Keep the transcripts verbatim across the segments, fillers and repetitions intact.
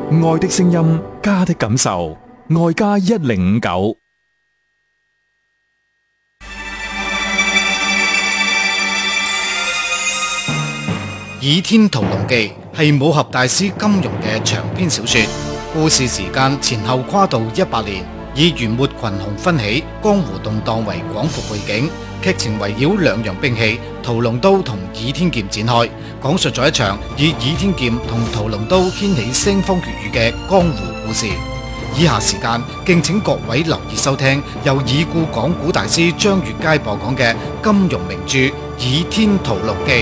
愛的聲音，家的感受，愛家一零五九。 《倚天屠龍記》係武俠大師金庸嘅長篇小說，故事時間前後跨度一百年，以元末群雄紛起、江湖動盪為廣闊背景，劇情圍繞兩樣兵器屠龍刀同倚天劍展開，講述咗一場以倚天劍同屠龍刀掀起腥風血雨嘅江湖故事。以下時間敬請各位留意收聽由已故講古大師張月佳播講嘅金庸名著《倚天屠龍記》。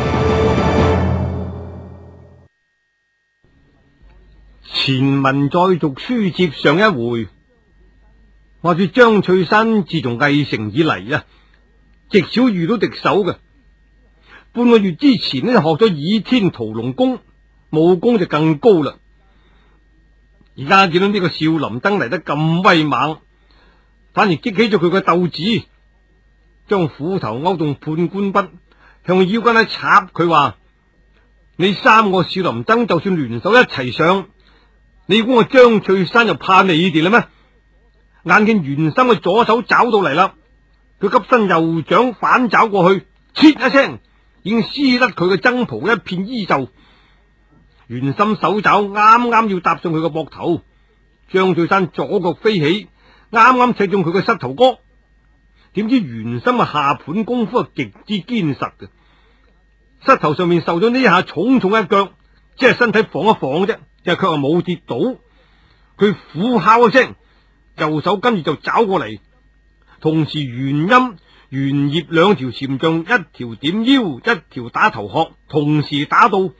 前文再續，書接上一回，話說張翠山自從魏城以嚟啊，極少遇到敵手嘅。半個月之前呢，學咗倚天屠龍功，武功就更高啦。而家見到呢個少林僧嚟得咁威猛，反而激起咗佢個鬥志，將斧頭勾動判官筆，向腰間一插，佢話：你三個少林僧就算聯手一齊上，你估我張翠山就怕你哋啦咩？眼見袁心嘅左手找到嚟啦，佢急身右掌反找過去，切一聲已經撕甩佢嘅僧袍一片衣袖。袁心手爪啱啱要搭上佢個膊頭，張翠山左腳飛起，啱啱踢中佢個膝頭哥。點知袁心嘅下盤功夫係極之堅實嘅，膝頭上面受咗呢下重重一腳，即係身體晃一晃啫，又卻係冇跌倒。佢虎哮一聲，右手跟住就找過嚟，同時袁陰、袁葉兩條禪杖，一條點腰，一條打頭殼，同時打到